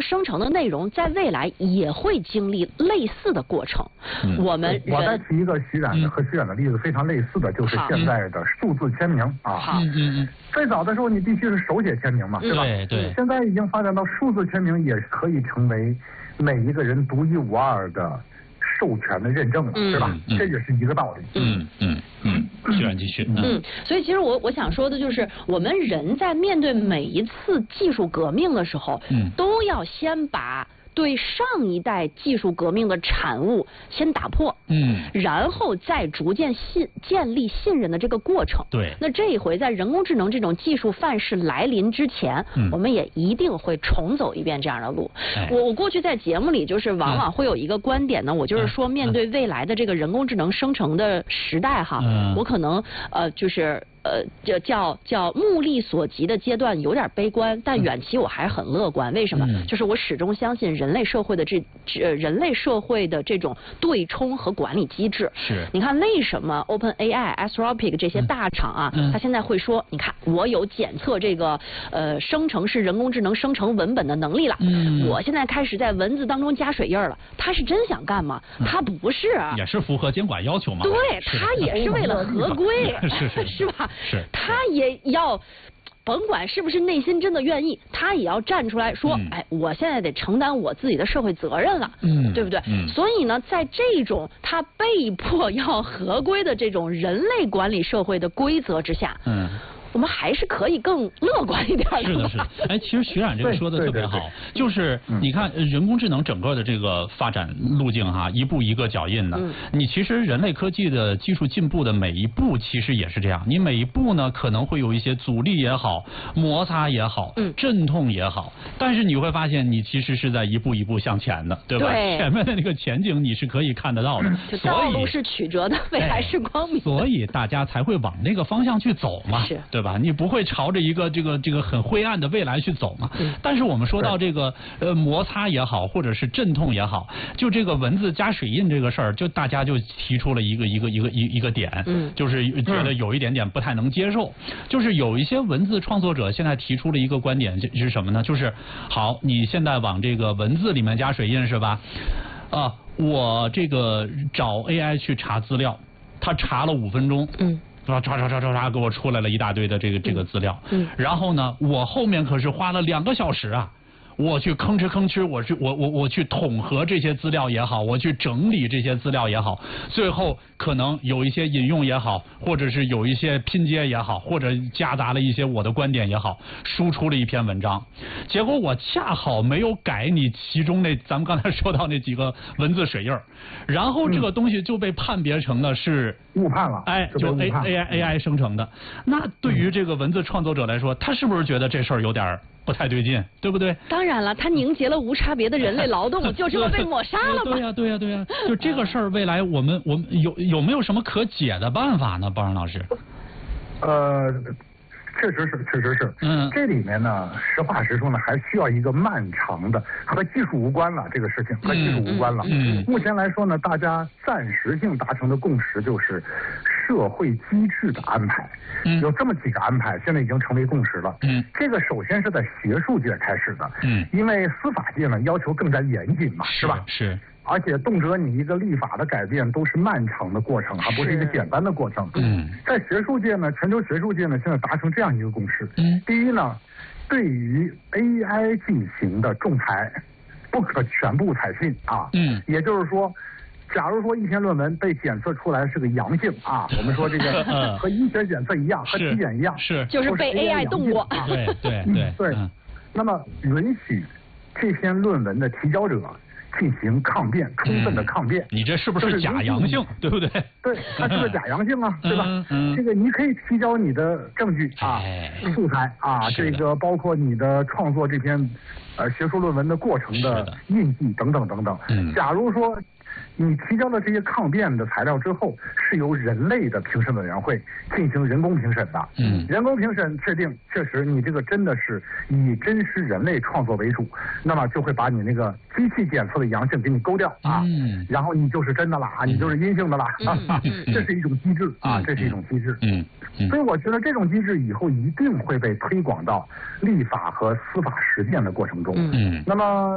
生成的内容在未来也会经历类似的过程。我再提一个和徐冉的例子非常类似的，就是现在的数字签名啊。最早的时候你必须是手写签名嘛，对吧？ 对。 现在已经发展到数字签名也可以成为每一个人独一无二的授权的认证了，对吧？这也是一个道理。 徐冉继续。 所以其实我想说的就是，我们人在面对每一次技术革命的时候，都要先把对上一代技术革命的产物先打破，然后再逐渐建立信任的这个过程。 对。 那这一回在人工智能这种技术范式来临之前，我们也一定会重走一遍这样的路。我过去在节目里就是往往会有一个观点呢，我就是说面对未来的这个人工智能生成的时代哈，我可能就是叫目力所及的阶段有点悲观，但远期我还很乐观。为什么？就是我始终相信人类社会的这种对冲和管理机制。 是。 你看为什么 OpenAI、Anthropic 这些大厂啊，他现在会说，你看我有检测这个生成式人工智能生成文本的能力了，我现在开始在文字当中加水印了。他是真想干吗？他不是， 也是符合监管要求嘛。 对，他也是为了合规，是吧？ 是， 他也要，甭管是不是内心真的愿意，他也要站出来说，哎，我现在得承担我自己的社会责任了，对不对？所以呢，在这种他被迫要合规的这种人类管理社会的规则之下，我们还是可以更乐观一点的。 是的，是的。哎，其实徐冉这个说的特别好，就是你看人工智能整个的这个发展路径哈，一步一个脚印的。你其实人类科技的技术进步的每一步，其实也是这样。你每一步呢，可能会有一些阻力也好，摩擦也好，阵痛也好，但是你会发现，你其实是在一步一步向前的，对吧？前面的那个前景你是可以看得到的。 道路是曲折的，未来是光明。 所以大家才会往那个方向去走嘛，对吧？你不会朝着一个这个很灰暗的未来去走嘛？但是我们说到这个摩擦也好，或者是阵痛也好，就这个文字加水印这个事儿，就大家就提出了一个点，就是觉得有一点点不太能接受。就是有一些文字创作者现在提出了一个观点是什么呢？就是好，你现在往这个文字里面加水印是吧？我这个找 AI 去查资料，他查了5分钟，查给我出来了一大堆的这个资料，然后呢，我后面可是花了2个小时啊，我去吭哧，我去统合这些资料也好，我去整理这些资料也好，最后可能有一些引用也好，或者是有一些拼接也好，或者夹杂了一些我的观点也好，输出了一篇文章，结果我恰好没有改你其中咱们刚才说到那几个文字水印，然后这个东西就被判别成了是误判了， 就 AI 生成的。那对于这个文字创作者来说，他是不是觉得这事儿有点不太对劲，对不对？ 当然了，它凝结了无差别的人类劳动，就这么被抹杀了吗？ 对呀。就这个事儿，未来我们有没有什么可解的办法呢？包然老师？ 确实是。这里面呢，实话实说呢，还需要一个漫长的，和技术无关了，这个事情和技术无关了。目前来说呢，大家暂时性达成的共识就是社会机制的安排，有这么几个安排，现在已经成为共识了。这个首先是在学术界开始的，因为司法界呢要求更加严谨嘛，是吧？ 是。 而且动辄你一个立法的改变都是漫长的过程，而不是一个简单的过程。在学术界呢，全球学术界呢，现在达成这样一个共识。第一呢，对于 AI 进行的仲裁，不可全部采信啊。也就是说，假如说一篇论文被检测出来是个阳性啊，我们说这个和医学检测一样，和体检一样， 就是被 AI 动过。 对。那么允许这篇论文的提交者进行抗辩，充分的抗辩。 你这是不是假阳性，对不对？ 对，它是个假阳性啊，对吧？这个你可以提交你的证据啊，素材啊，这个包括你的创作这篇学术论文的过程的印记等等。假如说你提交了这些抗辩的材料之后，是由人类的评审委员会进行人工评审的。人工评审确定确实你这个真的是以真实人类创作为主，那么就会把你那个机器检测的阳性给你勾掉啊，然后你就是真的了，你就是阴性的了。这是一种机制啊，这是一种机制。所以我觉得这种机制以后一定会被推广到立法和司法实践的过程中。那么